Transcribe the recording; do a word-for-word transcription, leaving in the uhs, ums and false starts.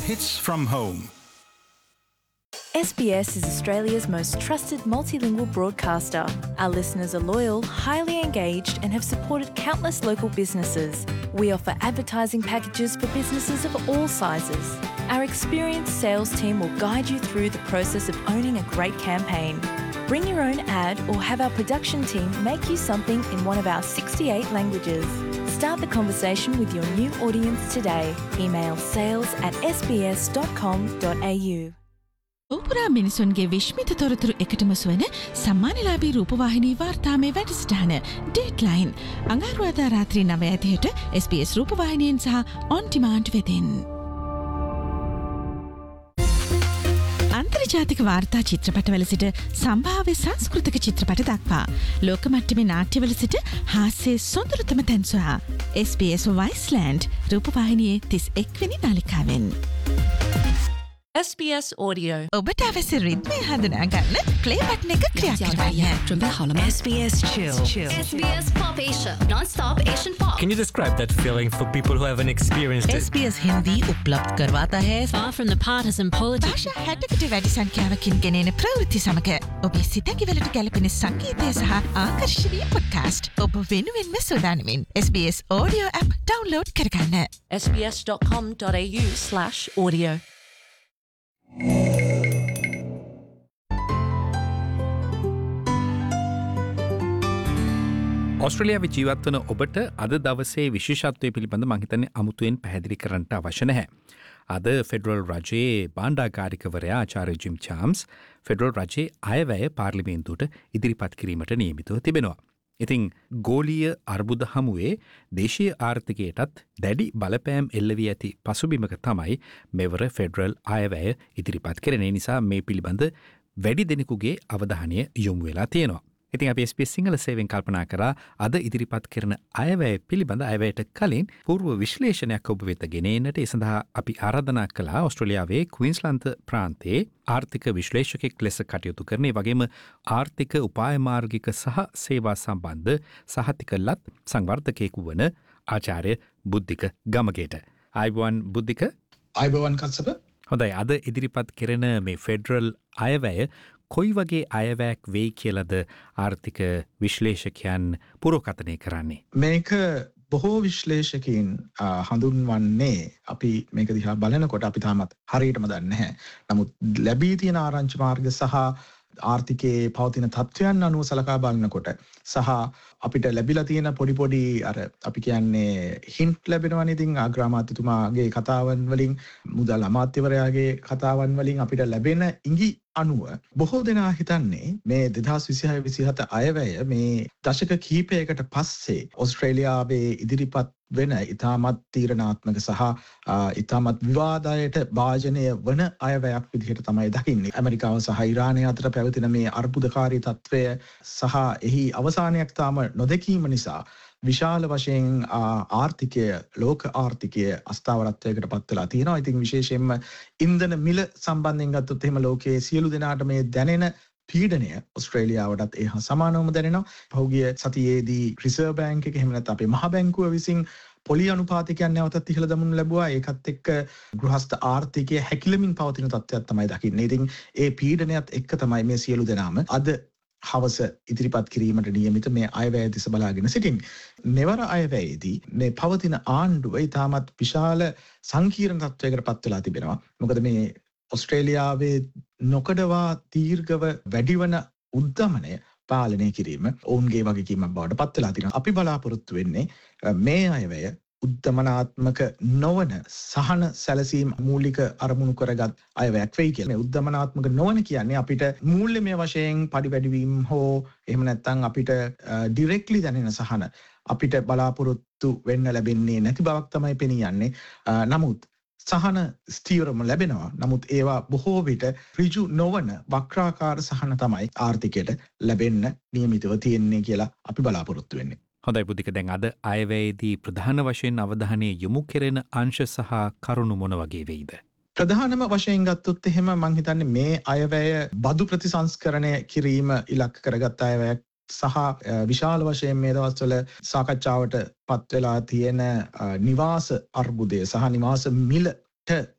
Hits from home. S B S is Australia's most trusted multilingual broadcaster. Our listeners are loyal, highly engaged, and have supported countless local businesses. We offer advertising packages for businesses of all sizes. Our experienced sales team will guide you through the process of owning a great campaign. Bring your own ad or have our production team make you something in one of our sixty-eight languages. Start the conversation with your new audience today. Email sales at s b s dot com dot a u. ඔපුරා මිනිසුන්ගේ විශ්මිත තොරතුරු එකටම සුවන සම්මානලාභී රූපවාහිනී වාර්තාමය වැඩසටහන ඩේට්ලයින් අඟහරුවාදා රාත්‍රී නවය තිහට S B S රූපවාහිනියෙන් සහ on demand වෙතින්. අන්තර්ජාතික වාර්තා චිත්‍රපටවල සිට සම්භාව්‍ය සංස්කෘතික චිත්‍රපට දක්වා ලෝක මට්ටමේ නාට්‍යවල සිට හාස්‍ය සොඳුරුතම තැන් සොයා S B S Viceland රූපවාහිනියේ තිස් එක් වෙනි නාලිකාවෙන්. S B S Audio. ඔබට අවශ්‍ය රිද්මය හඳුනා ගන්න ප්ලේ බටන් එක ක්‍රියා කරන්න. S B S Chill. S B S Pop Asia, non-stop Asian pop. Can you describe that feeling for people who haven't experienced it? S B S Hindi उपलब्ध करवाता है. Far from the partisan politics. භාෂා හැටකට වැඩි සංඛ්‍යාවකින් ගෙනෙන ප්‍රවෘත්ති සමග ඔබේ සිතැඟිවලට ගැලපෙන සංගීතය සහ ආකර්ශනීය පොඩ්කාස්ට් ඔබ වෙනුවෙන්ම සූදානමින් S B S Audio app download කරගන්න. s b s dot com dot a u slash audio. ඔස්ට්‍රේලියාවේ ජීවත් වන ඔබට අද දවසේ විශේෂත්වය පිළිබඳ මං හිතන්නේ අමුතුවෙන් පැහැදිලි කරන්නට අවශ්‍ය නැහැ. අද ෆෙඩරල් රජයේ බාණ්ඩාගාරිකවරයා ආචාර්ය ජිම් චාම්ස් ෆෙඩරල් රජයේ අයවැය පාර්ලිමේන්තුවට ඉදිරිපත් කිරීමට නියමිතව තිබෙනවා. ඉතින් ගෝලීය අර්බුද හමුවේ දේශීය ආර්ථිකයටත් දැඩි බලපෑම් එල්ල වී ඇති පසුබිමක තමයි මෙවර ෆෙඩරල් අයවැය ඉදිරිපත් කරන නිසා මේ පිළිබඳ වැඩි දෙනෙකුගේ අවධානය යොමු වෙලා තියෙනවා. ඉතින් අපි S B S සිංහල සේවයෙන් කල්පනා කරා අද ඉදිරිපත් කරන අයවැය පිළිබඳ අයවැයට කලින් පූර්ව විශ්ලේෂණයක් ඔබ වෙත ගෙන එන්නට ඒ සඳහා අපි ආරාධනා කළා ඔස්ට්‍රේලියාවේ ක්වීන්ස්ලන්ත ප්‍රාන්තයේ ආර්ථික විශ්ලේෂකෙක් ලෙස කටයුතු කරන ඒ වගේම ආර්ථික උපාය මාර්ගික සහ සේවා සම්බන්ධ සහතිකලත් සංවර්ධකයෙකු වන ආචාර්ය බුද්ධික ගමගේට. ආයුබෝවන් බුද්ධික. ආයුබෝවන් කස්සප. හොඳයි, අද ඉදිරිපත් කරන මේ ෆෙඩරල් අයවැය කොයි වගේ අයවැයක් වෙයි කියලාද ආර්ථික විශ්ලේෂකයන් පුරෝකථනය කරන්නේ? මේක බොහෝ විශ්ලේෂකයින් හඳුන්වන්නේ අපි මේක දිහා බලනකොට අපි තාමත් හරියටම දන්නේ නැහැ. නමුත් ලැබී තියෙන ආරංචි මාර්ග සහ ආර්ථිකයේ පවතින තත්ත්වයන් අනුව සලකා බලනකොට සහ අපිට ලැබිලා තියෙන පොඩි පොඩි අර අපි කියන්නේ හින්ට් ලැබෙනවනේ. ඉතින් අග්‍රාමාත්‍යතුමාගේ කතාවන් වලින් මුදල් අමාත්‍යවරයාගේ කතාවන් වලින් අපිට ලැබෙන ඉඟි අනුව බොහෝ දෙනා හිතන්නේ මේ දෙදහස් විසිහය විසිහත අයවැය මේ දශක කිහිපයකට පස්සේ ඔස්ට්‍රේලියාවේ ඉදිරිපත් වෙන ඉතාමත් තීරණාත්මක සහ ඉතාමත් විවාදයට භාජනය වන අයවැයක් විදිහට තමයි දකින්නේ. ඇමරිකාව සහ ඉරානය අතර පැවතින මේ අර්බුදකාරී තත්ත්වය සහ එහි අවසානයක් තාම නොදැකීම නිසා විශාල වශයෙන් ආර්ථිකය ලෝක ආර්ථිකය අස්ථාවරත්වයකට පත් වෙලා තියෙනවා. ඉතින් විශේෂයෙන්ම ඉන්ධන මිල සම්බන්ධයෙන් ගත්තොත් එහෙම ලෝකයේ සියලු දෙනාට මේ දැනෙන පීඩනය ඔස්ට්‍රේලියාවටත් ඒ හා සමානවම දැනෙනවා. පහුගිය සතියේදී රිසර්ව් බැංක් එක එහෙම නැත්නම් අපේ මහ බැංකුව විසින් පොලි අනුපාතිකයන් නැවතත් ඉහළ දමනු ලැබුවා. ඒකත් එක්ක ගෘහස්ත ආර්ථිකය හැකිලමින් පවතින තත්ත්වයක් තමයි දකින්නේ. ඉතින් ඒ පීඩනයත් එක්ක තමයි මේ සියලු දෙනාම අද හවස ඉදිරිපත් කිරීමට නියමිත මේ අයවැය දිස බලාගෙන සිටින්නේ. මෙවර අයවැයේදී මේ පවතින ආණ්ඩුව ඉතාමත් විශාල සංකීර්ණ තත්ත්වයකට පත් වෙලා තිබෙනවා. මොකද මේ ඔස්ට්‍රේලියාවේ නොකඩවා දීර්ඝව වැඩිවන උද්දමනය පාලනය කිරීම ඔවුන්ගේ වගකීමක් බවට පත් වෙලා තිනවා. අපි බලාපොරොත්තු වෙන්නේ මේ අයවැය උද්දමනාත්මක නොවන සහන සැලසීම් මූලික අරමුණු කරගත් අයවැයක් වෙයි කියලා. මේ උද්දමනාත්මක නොවන කියන්නේ අපිට මූල්‍යමය වශයෙන් පඩි වැඩිවීම හෝ එහෙම නැත්නම් අපිට ඩිරෙක්ට්ලි දැනෙන සහන අපිට බලාපොරොත්තු වෙන්න ලැබෙන්නේ නැති බවක් තමයි පෙනී යන්නේ. නමුත් සහන ස්ථීරම ලැබෙනවා. නමුත් ඒවා බොහෝ විට ඍජු නොවන වක්‍රාකාර සහන තමයි ආර්ථිකයට ලැබෙන්න නියමිතව තියෙන්නේ කියලා අපි බලාපොරොත්තු වෙන්නේ. හොඳයි බුද්ධික, දැන් අද අයවැයේදී ප්‍රධාන වශයෙන් අවධානය යොමු කෙරෙන අංශ සහ කරුණු මොන වගේ වෙයිද? ප්‍රධානම වශයෙන් ගත්තොත් එහෙම මම හිතන්නේ මේ අයවැය බදු ප්‍රතිසංස්කරණය කිරීම ඉලක්ක කරගත් අයවැයක් සහ විශාල වශයෙන් මේ දවස්වල සාකච්ඡාවට පත් වෙලා තියෙන නිවාස අර්බුදය සහ නිවාස මිලට